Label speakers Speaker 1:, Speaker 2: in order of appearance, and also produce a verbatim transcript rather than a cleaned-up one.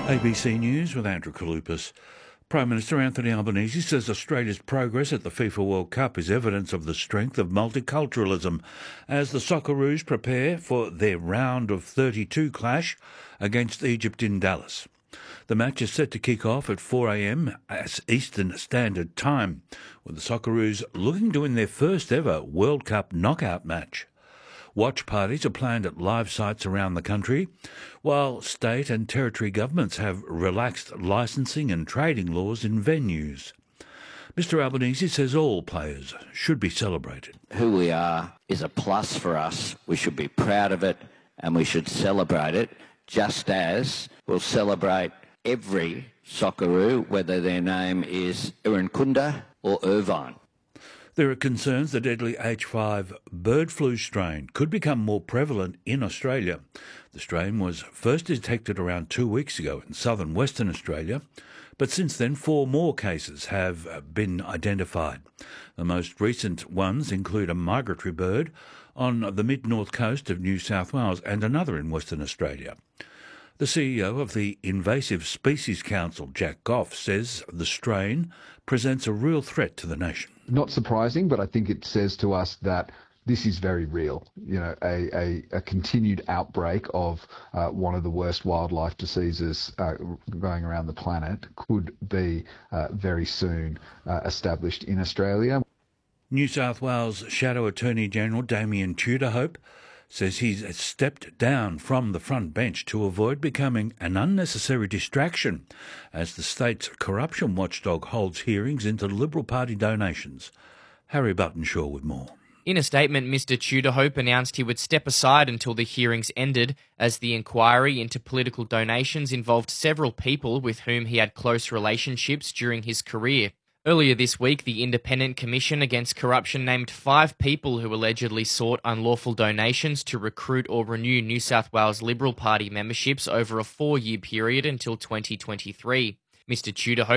Speaker 1: A B C News with Andrew Kalupas. Prime Minister Anthony Albanese says Australia's progress at the FIFA World Cup is evidence of the strength of multiculturalism as the Socceroos prepare for their round of thirty-two clash against Egypt in Dallas. The match is set to kick off at four a m as Eastern Standard Time, with the Socceroos looking to win their first ever World Cup knockout match. Watch parties are planned at live sites around the country, while state and territory governments have relaxed licensing and trading laws in venues. Mister Albanese says all players should be celebrated.
Speaker 2: Who we are is a plus for us. We should be proud of it and we should celebrate it, just as we'll celebrate every Socceroo, whether their name is Irukunda or Irvine.
Speaker 1: There are concerns the deadly H five bird flu strain could become more prevalent in Australia. The strain was first detected around two weeks ago in southern Western Australia, but since then four more cases have been identified. The most recent ones include a migratory bird on the mid-north coast of New South Wales and another in Western Australia. The C E O of the Invasive Species Council, Jack Goff, says the strain presents a real threat to the nation.
Speaker 3: Not surprising, but I think it says to us that this is very real. You know, a, a, a continued outbreak of uh, one of the worst wildlife diseases uh, going around the planet could be uh, very soon uh, established in Australia.
Speaker 1: New South Wales Shadow Attorney General Damien Tudorhope says he's stepped down from the front bench to avoid becoming an unnecessary distraction as the state's corruption watchdog holds hearings into Liberal Party donations. Harry Buttonshaw with more.
Speaker 4: In a statement, Mister Tudorhope announced he would step aside until the hearings ended, as the inquiry into political donations involved several people with whom he had close relationships during his career. Earlier this week, the Independent Commission Against Corruption named five people who allegedly sought unlawful donations to recruit or renew New South Wales Liberal Party memberships over a four-year period until twenty twenty-three. Mister Tudorhope